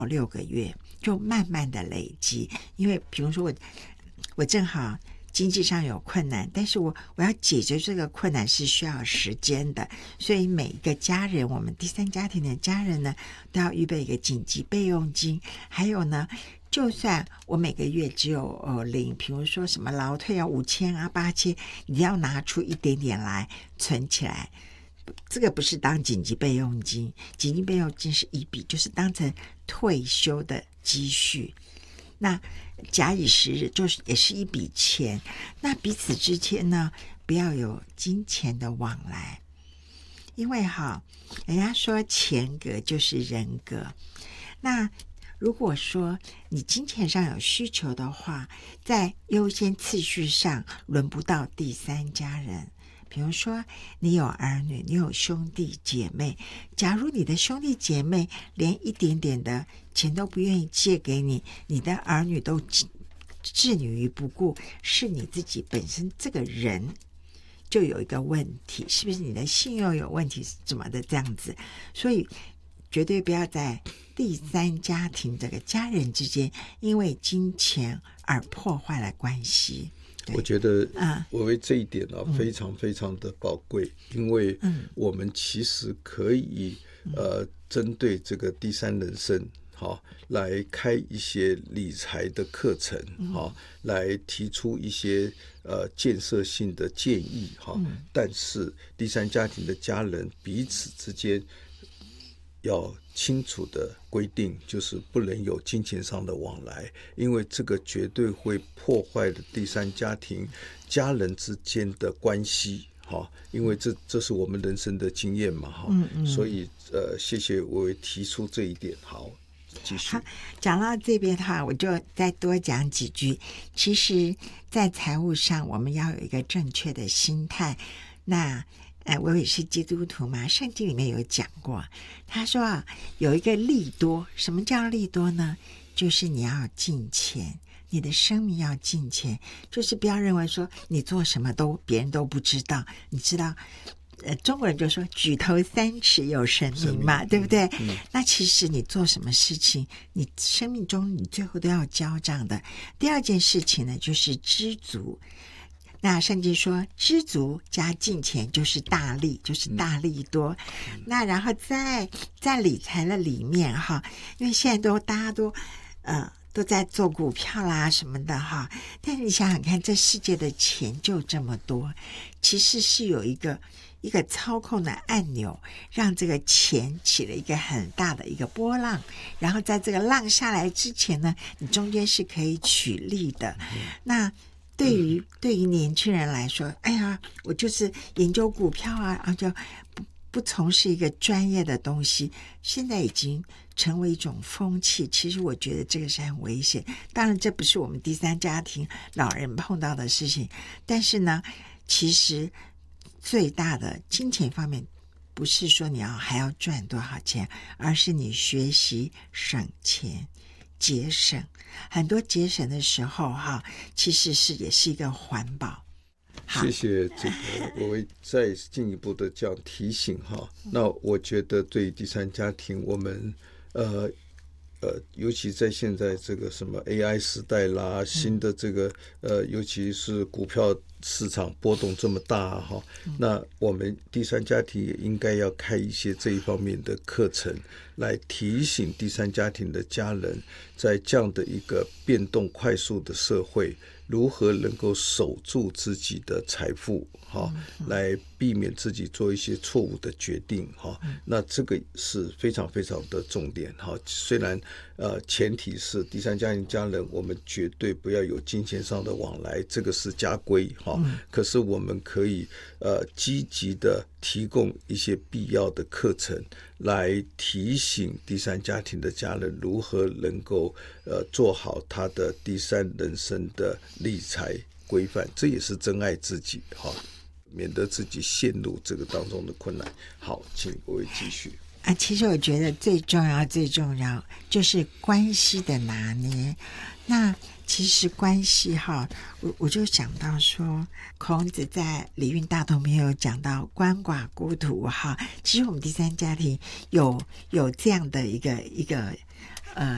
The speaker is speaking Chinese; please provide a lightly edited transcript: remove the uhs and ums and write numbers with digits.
6个月，就慢慢的累积。因为比如说我正好经济上有困难，但是我要解决这个困难是需要时间的，所以每一个家人，我们第三家庭的家人呢，都要预备一个紧急备用金。还有呢，就算我每个月只有领，比如说什么劳退啊5000啊8000，你要拿出一点点来存起来。这个不是当紧急备用金，紧急备用金是一笔，就是当成退休的积蓄。那假以时日，就是也是一笔钱。那彼此之间呢，不要有金钱的往来，因为人家说钱格就是人格。那如果说你金钱上有需求的话，在优先次序上轮不到第三家人。比如说你有儿女，你有兄弟姐妹，假如你的兄弟姐妹连一点点的钱都不愿意借给你，你的儿女都置你于不顾，是你自己本身这个人就有一个问题，是不是你的信用有问题怎么的这样子。所以绝对不要在第三家庭这个家人之间因为金钱而破坏了关系。 我觉得我为这一点非常非常的宝贵，因为我们其实可以针对这个第三人生来开一些理财的课程来提出一些建设性的建议但是第三家庭的家人彼此之间要清楚的规定，就是不能有金钱上的往来，因为这个绝对会破坏了第三家庭家人之间的关系因为这是我们人生的经验嘛所以谢谢我提出这一点。好，继续。 好，讲到这边的话，我就再多讲几句。其实在财务上我们要有一个正确的心态。那我也是基督徒嘛，圣经里面有讲过，他说有一个利多。什么叫利多呢？就是你要进钱，你的生命要进钱，就是不要认为说你做什么别人都不知道。你知道中国人就说举头三尺有神明嘛，对不对那其实你做什么事情，你生命中你最后都要交账的。第二件事情呢，就是知足。那圣经说知足加进钱就是大利，就是大利多那然后在理财的里面因为现在大家都在做股票啦什么的但是你想想看，这世界的钱就这么多，其实是有一个操控的按钮，让这个钱起了一个很大的一个波浪，然后在这个浪下来之前呢，你中间是可以取利的那对于年轻人来说，哎呀，我就是研究股票然后就不从事一个专业的东西，现在已经成为一种风气。其实我觉得这个是很危险。当然这不是我们第三家庭老人碰到的事情，但是呢，其实最大的金钱方面不是说你还要赚多少钱，而是你学习省钱节省。很多节省的时候其实也是一个环保。 谢谢这个，我会再进一步的这样提醒那我觉得对于第三家庭，我们尤其在现在这个什么 AI 时代啦，新的这个尤其是股票市场波动这么大那我们第三家庭也应该要开一些这一方面的课程，来提醒第三家庭的家人，在这样的一个变动快速的社会，如何能够守住自己的财富来避免自己做一些错误的决定那这个是非常非常的重点虽然前提是第三家庭家人我们绝对不要有金钱上的往来，这个是家规可是我们可以积极的提供一些必要的课程，来提醒第三家庭的家人如何能够做好他的第三人生的理财规范，这也是珍爱自己免得自己陷入这个当中的困难。好，请各位继续其实我觉得最重要就是关系的拿捏。那其实关系我就想到说，孔子在《礼运大同篇》有讲到鳏寡孤独其实我们第三家庭有这样的一个